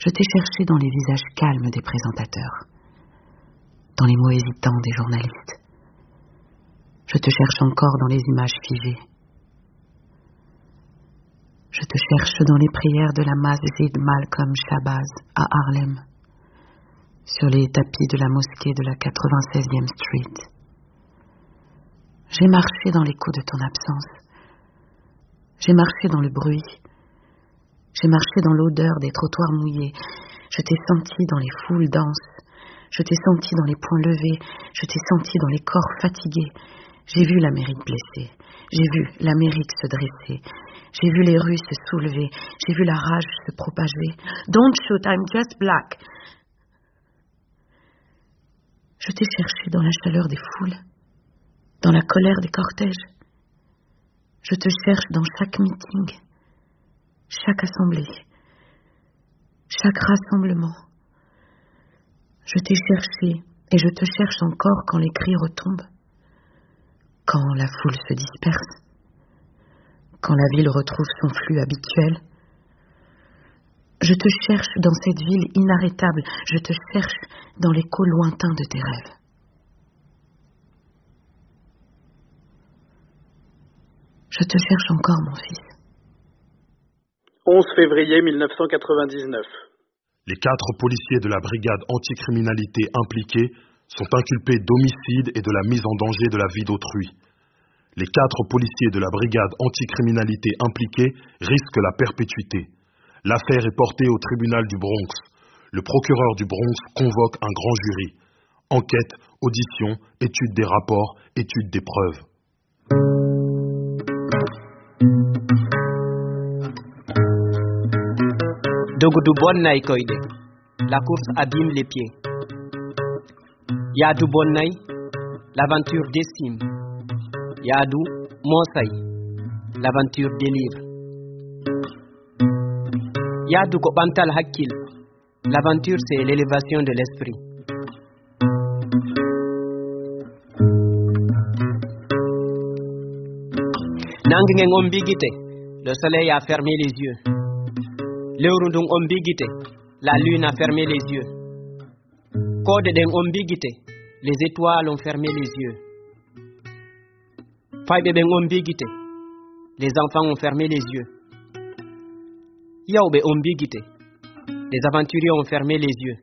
Je t'ai cherché dans les visages calmes des présentateurs, dans les mots hésitants des journalistes. Je te cherche encore dans les images figées. Je te cherche dans les prières de la Masjid Malcolm Shabazz à Harlem, sur les tapis de la mosquée de la 96e Street. J'ai marché dans l'écho de ton absence. J'ai marché dans le bruit. J'ai marché dans l'odeur des trottoirs mouillés. Je t'ai senti dans les foules denses. Je t'ai senti dans les poings levés. Je t'ai senti dans les corps fatigués. J'ai vu l'Amérique blessée. J'ai vu l'Amérique se dresser. J'ai vu les rues se soulever. J'ai vu la rage se propager. Don't shoot, I'm just black. Je t'ai cherché dans la chaleur des foules, dans la colère des cortèges. Je te cherche dans chaque meeting, chaque assemblée, chaque rassemblement. Je t'ai cherché et je te cherche encore quand les cris retombent, quand la foule se disperse, quand la ville retrouve son flux habituel. Je te cherche dans cette ville inarrêtable, je te cherche dans l'écho lointain de tes rêves. Je te cherche encore, mon fils. 11 février 1999. Les 4 policiers de la brigade anticriminalité impliqués sont inculpés d'homicide et de la mise en danger de la vie d'autrui. Les 4 policiers de la brigade anticriminalité impliqués risquent la perpétuité. L'affaire est portée au tribunal du Bronx. Le procureur du Bronx convoque un grand jury. Enquête, audition, étude des rapports, étude des preuves. Dogudu bonnay koyde. La course abîme les pieds. Yadu bonnay, l'aventure décime. Yadu monsay, l'aventure délivre. Yadu ko bantal hakkil, l'aventure c'est l'élévation de l'esprit. Nangingen ombigite, le soleil a fermé les yeux. Leurundung ombigite, la lune a fermé les yeux. Code den ombigite, les étoiles ont fermé les yeux. Faibe ben ombigite, les enfants ont fermé les yeux. Yaoube ombigite, les aventuriers ont fermé les yeux.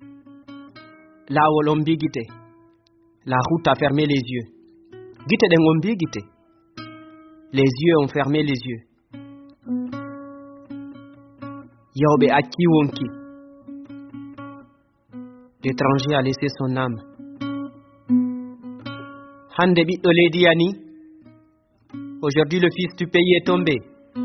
Laol ombigite, la route a fermé les yeux. Gite den ombigite, les yeux ont fermé les yeux. Yaoube aki wonki, l'étranger a laissé son âme. Hande bi oledi ani, aujourd'hui le fils du pays est tombé.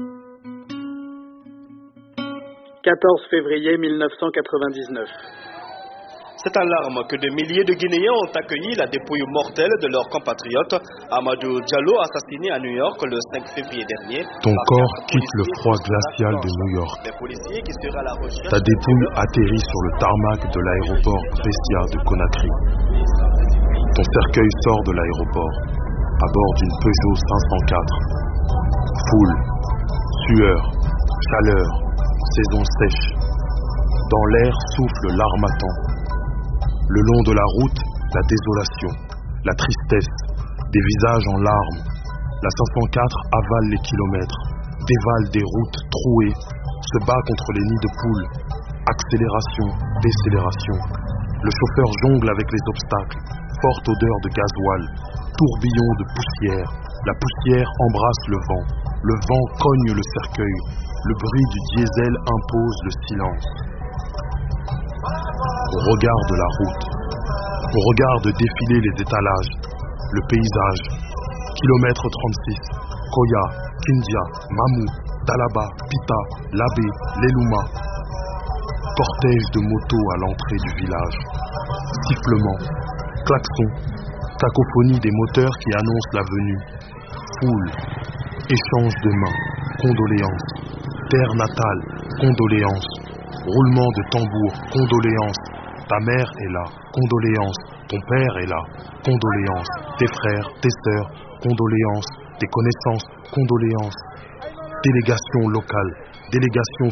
14 février 1999. C'est en larmes que de milliers de Guinéens ont accueilli la dépouille mortelle de leur compatriote Amadou Diallo, assassiné à New York le 5 février dernier. Ton corps quitte le froid glacial de New York. Ta dépouille atterrit sur le tarmac de l'aéroport Pressia de Conakry. Ton cercueil sort de l'aéroport à bord d'une Peugeot 504. Foule, sueur, chaleur, saison sèche. Dans l'air souffle l'harmattan. Le long de la route, la désolation, la tristesse, des visages en larmes. La 504 avale les kilomètres, dévale des routes trouées, se bat contre les nids de poules. Accélération, décélération. Le chauffeur jongle avec les obstacles, forte odeur de gasoil, tourbillon de poussière. La poussière embrasse le vent cogne le cercueil, le bruit du diesel impose le silence. On regarde la route, on regarde défiler les étalages, le paysage. Kilomètre 36, Koya, Kindia, Mamou, Dalaba, Pita, Labé, Leluma. Cortège de motos à l'entrée du village. Sifflement, klaxon, cacophonie des moteurs qui annoncent la venue. Foule, échange de mains, condoléances. Terre natale, condoléances. Roulement de tambour, condoléances. Ta mère est là, condoléances. Ton père est là, condoléances. Tes frères, tes sœurs, condoléances. Tes connaissances, condoléances. Délégation locale, délégation